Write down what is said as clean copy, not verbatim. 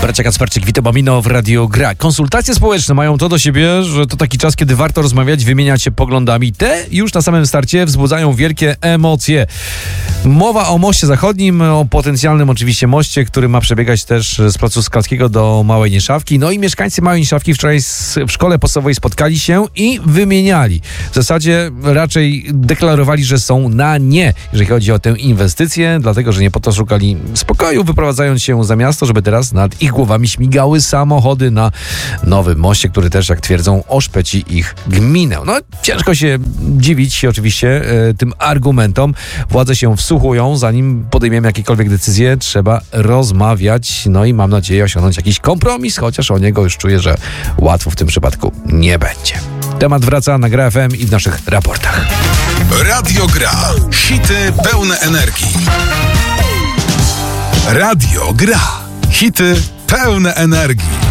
Bracia Kacperczyk, Wito Bamino w Radiu Gra. Konsultacje społeczne mają to do siebie, że to taki czas, kiedy warto rozmawiać, wymieniać się poglądami. Te już na samym starcie wzbudzają wielkie emocje. Mowa o moście zachodnim, o potencjalnym oczywiście moście, który ma przebiegać też z placu Skalskiego do Małej Nieszawki. No i mieszkańcy Małej Nieszawki wczoraj w szkole podstawowej spotkali się i wymieniali. W zasadzie raczej deklarowali, że są na nie, jeżeli chodzi o tę inwestycję, dlatego, że nie po to szukali spokoju, wyprowadzając się za miasto, żeby teraz nad ich głowami śmigały samochody na nowym moście, który też, jak twierdzą, oszpeci ich gminę. No, ciężko się dziwić oczywiście tym argumentom. Władze się wsłuchują, zanim podejmiemy jakiekolwiek decyzje, trzeba rozmawiać, no i mam nadzieję osiągnąć jakiś kompromis, chociaż o niego już czuję, że łatwo w tym przypadku nie będzie. Temat wraca na Gra FM i w naszych raportach. Radio Gra. Hity pełne energii. Radio Gra. Hity pełne energii.